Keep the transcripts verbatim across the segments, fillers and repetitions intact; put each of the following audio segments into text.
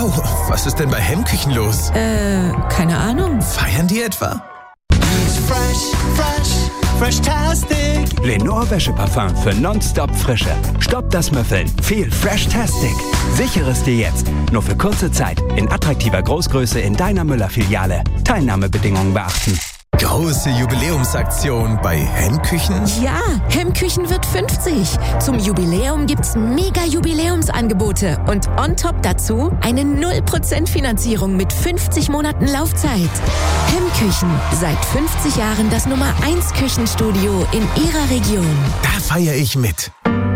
Wow, was ist denn bei Hemmküchen los? Äh, keine Ahnung. Feiern die etwa? Fresh, fresh, freshtastic. Lenore Wäscheparfum für nonstop Frische. Stopp das Müffeln. Viel Freshtastic. Sichere es dir jetzt. Nur für kurze Zeit. In attraktiver Großgröße in deiner Müller-Filiale. Teilnahmebedingungen beachten. Große Jubiläumsaktion bei Hemmküchen? Ja, Hemmküchen wird fünfzig. Zum Jubiläum gibt's mega Jubiläumsangebote und on top dazu eine null Prozent Finanzierung mit fünfzig Monaten Laufzeit. Hemmküchen, seit fünfzig Jahren das Nummer eins Küchenstudio in Ihrer Region. Da feiere ich mit.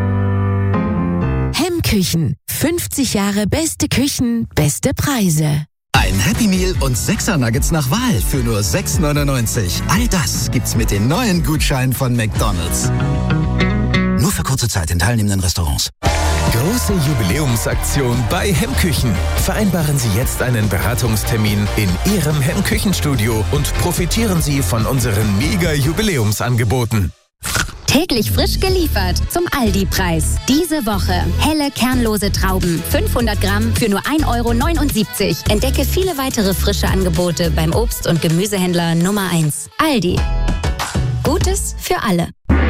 Hemmküchen, fünfzig Jahre beste Küchen, beste Preise. Ein Happy Meal und sechser Nuggets nach Wahl für nur sechs neunundneunzig. All das gibt's mit den neuen Gutscheinen von McDonald's. Nur für kurze Zeit in teilnehmenden Restaurants. Große Jubiläumsaktion bei Hemmküchen. Vereinbaren Sie jetzt einen Beratungstermin in Ihrem Hemmküchenstudio und profitieren Sie von unseren Mega-Jubiläumsangeboten. Täglich frisch geliefert zum Aldi-Preis. Diese Woche helle, kernlose Trauben. fünfhundert Gramm für nur ein Euro neunundsiebzig. Entdecke viele weitere frische Angebote beim Obst- und Gemüsehändler Nummer eins. Aldi. Gutes für alle.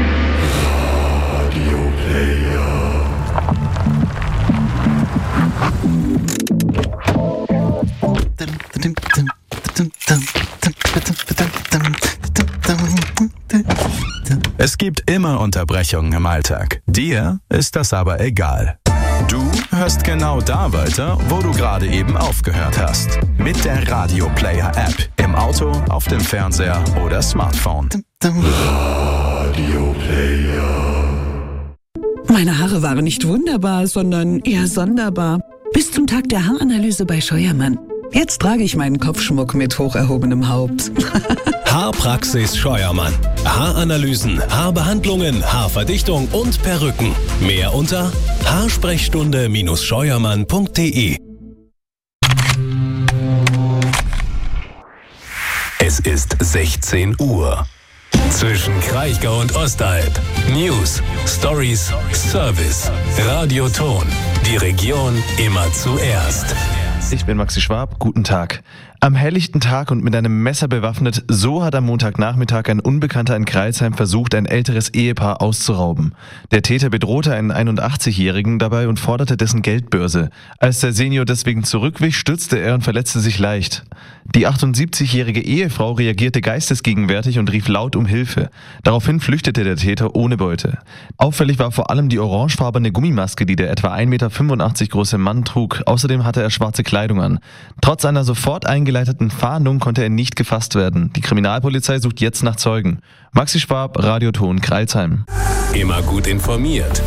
Es gibt immer Unterbrechungen im Alltag. Dir ist das aber egal. Du hörst genau da weiter, wo du gerade eben aufgehört hast. Mit der Radio Player App. Im Auto, auf dem Fernseher oder Smartphone. Radio Player. Meine Haare waren nicht wunderbar, sondern eher sonderbar. Bis zum Tag der Haaranalyse bei Scheuermann. Jetzt trage ich meinen Kopfschmuck mit hoch erhobenem Haupt. Haarpraxis Scheuermann. Haaranalysen, Haarbehandlungen, Haarverdichtung und Perücken. Mehr unter haarsprechstunde Scheuermann punkt de. Es ist sechzehn Uhr. Zwischen Kraichgau und Ostalb. News, Stories, Service, Radioton. Die Region immer zuerst. Ich bin Maxi Schwab, guten Tag. Am helllichten Tag und mit einem Messer bewaffnet, so hat am Montagnachmittag ein Unbekannter in Crailsheim versucht, ein älteres Ehepaar auszurauben. Der Täter bedrohte einen einundachtzigjährigen dabei und forderte dessen Geldbörse. Als der Senior deswegen zurückwich, stürzte er und verletzte sich leicht. Die achtundsiebzigjährige Ehefrau reagierte geistesgegenwärtig und rief laut um Hilfe. Daraufhin flüchtete der Täter ohne Beute. Auffällig war vor allem die orangefarbene Gummimaske, die der etwa ein Meter fünfundachtzig große Mann trug. Außerdem hatte er schwarze Kleidung an. Trotz einer sofort eingeleiteten Fahndung konnte er nicht gefasst werden. Die Kriminalpolizei sucht jetzt nach Zeugen. Maxi Schwab, Radioton, Crailsheim. Immer gut informiert.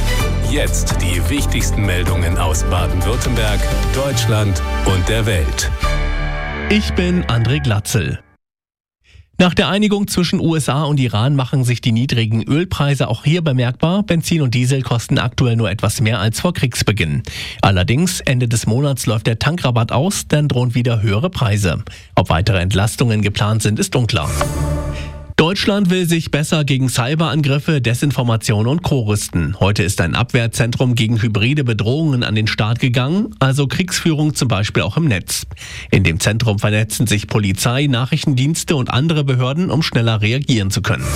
Jetzt die wichtigsten Meldungen aus Baden-Württemberg, Deutschland und der Welt. Ich bin André Glatzel. Nach der Einigung zwischen U S A und Iran machen sich die niedrigen Ölpreise auch hier bemerkbar. Benzin und Diesel kosten aktuell nur etwas mehr als vor Kriegsbeginn. Allerdings, Ende des Monats läuft der Tankrabatt aus, dann drohen wieder höhere Preise. Ob weitere Entlastungen geplant sind, ist unklar. Deutschland will sich besser gegen Cyberangriffe, Desinformation und Co. rüsten. Heute ist ein Abwehrzentrum gegen hybride Bedrohungen an den Start gegangen, also Kriegsführung zum Beispiel auch im Netz. In dem Zentrum vernetzen sich Polizei, Nachrichtendienste und andere Behörden, um schneller reagieren zu können.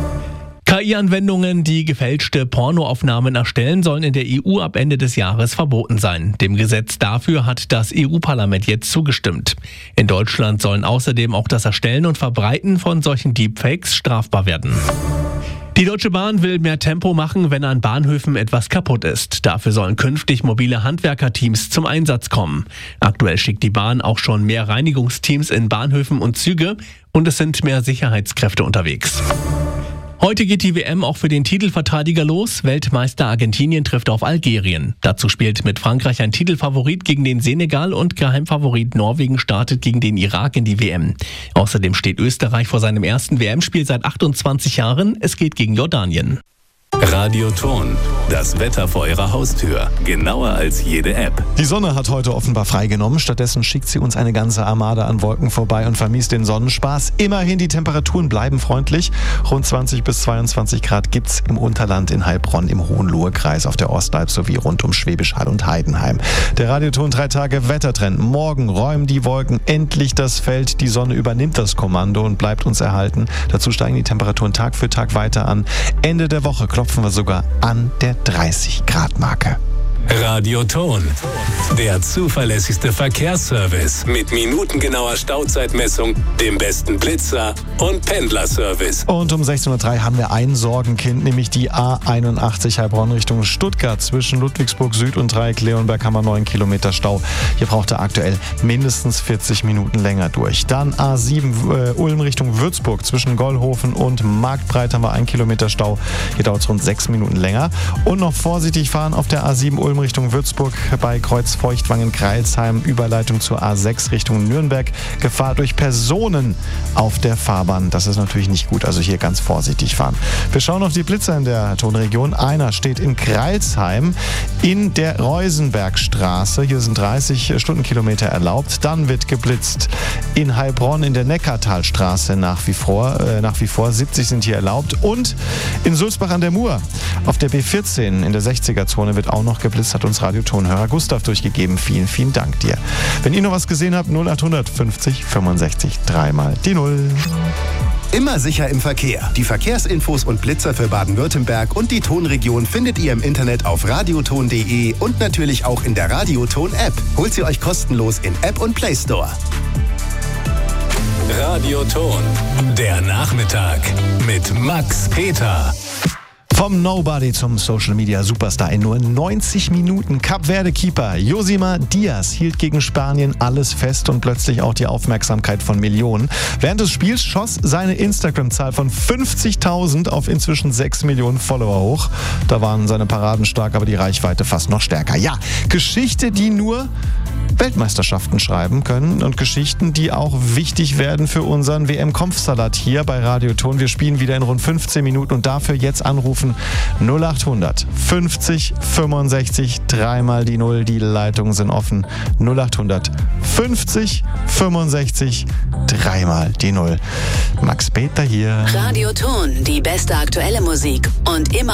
K I-Anwendungen, die gefälschte Pornoaufnahmen erstellen, sollen in der E U ab Ende des Jahres verboten sein. Dem Gesetz dafür hat das E U-Parlament jetzt zugestimmt. In Deutschland sollen außerdem auch das Erstellen und Verbreiten von solchen Deepfakes strafbar werden. Die Deutsche Bahn will mehr Tempo machen, wenn an Bahnhöfen etwas kaputt ist. Dafür sollen künftig mobile Handwerkerteams zum Einsatz kommen. Aktuell schickt die Bahn auch schon mehr Reinigungsteams in Bahnhöfen und Züge und es sind mehr Sicherheitskräfte unterwegs. Heute geht die W M auch für den Titelverteidiger los. Weltmeister Argentinien trifft auf Algerien. Dazu spielt mit Frankreich ein Titelfavorit gegen den Senegal und Geheimfavorit Norwegen startet gegen den Irak in die W M. Außerdem steht Österreich vor seinem ersten W M-Spiel seit achtundzwanzig Jahren. Es geht gegen Jordanien. Radioton, das Wetter vor Ihrer Haustür. Genauer als jede App. Die Sonne hat heute offenbar freigenommen. Stattdessen schickt sie uns eine ganze Armada an Wolken vorbei und vermiest den Sonnenspaß. Immerhin, die Temperaturen bleiben freundlich. Rund zwanzig bis zweiundzwanzig Grad gibt's im Unterland in Heilbronn, im Hohenlohe-Kreis, auf der Ostalb sowie rund um Schwäbisch Hall und Heidenheim. Der Radioton drei Tage Wettertrend. Morgen räumen die Wolken endlich das Feld. Die Sonne übernimmt das Kommando und bleibt uns erhalten. Dazu steigen die Temperaturen Tag für Tag weiter an. Ende der Woche klopfen wir sogar an der dreißig Grad Marke. Radioton, der zuverlässigste Verkehrsservice mit minutengenauer Stauzeitmessung, dem besten Blitzer und Pendlerservice. Und um sechzehn Uhr drei haben wir ein Sorgenkind, nämlich die A einundachtzig Heilbronn Richtung Stuttgart. Zwischen Ludwigsburg Süd und Dreieck-Leonberg haben wir neun Kilometer Stau. Hier braucht er aktuell mindestens vierzig Minuten länger durch. Dann A sieben äh, Ulm Richtung Würzburg. Zwischen Gollhofen und Marktbreit haben wir ein Kilometer Stau. Hier dauert es rund sechs Minuten länger. Und noch vorsichtig fahren auf der A sieben Ulm Richtung Würzburg bei Kreuz Feuchtwangen-Kreilsheim, Überleitung zur A sechs Richtung Nürnberg. Gefahr durch Personen auf der Fahrbahn. Das ist natürlich nicht gut, also hier ganz vorsichtig fahren. Wir schauen auf die Blitzer in der Tonregion. Einer steht in Kreilsheim in der Reusenbergstraße. Hier sind dreißig Stundenkilometer erlaubt. Dann wird geblitzt in Heilbronn in der Neckartalstraße nach wie vor. Äh, nach wie vor siebzig sind hier erlaubt. Und in Sulzbach an der Mur auf der B vierzehn in der sechziger-Zone wird auch noch geblitzt, hat uns Radiotonhörer Gustav durchgegeben. Vielen, vielen Dank dir. Wenn ihr noch was gesehen habt, null acht fünfzig fünfundsechzig, dreimal die Null. Immer sicher im Verkehr. Die Verkehrsinfos und Blitzer für Baden-Württemberg und die Tonregion findet ihr im Internet auf radioton punkt de und natürlich auch in der Radioton-App. Holt sie euch kostenlos in App und Play Store. Radioton, der Nachmittag mit Max Peter. Vom Nobody zum Social Media Superstar in nur neunzig Minuten. Kap Verde Keeper Josimar Diaz hielt gegen Spanien alles fest und plötzlich auch die Aufmerksamkeit von Millionen. Während des Spiels schoss seine Instagram-Zahl von fünfzigtausend auf inzwischen sechs Millionen Follower hoch. Da waren seine Paraden stark, aber die Reichweite fast noch stärker. Ja, Geschichte, die nur Weltmeisterschaften schreiben können und Geschichten, die auch wichtig werden für unseren W M-Kopfsalat hier bei Radioton. Wir spielen wieder in rund fünfzehn Minuten und dafür jetzt anrufen null acht hundert fünfzig fünfundsechzig, dreimal die Null. Die Leitungen sind offen. null acht hundert fünfzig fünfundsechzig, dreimal die Null. Max Peter hier. Radioton, die beste aktuelle Musik und immer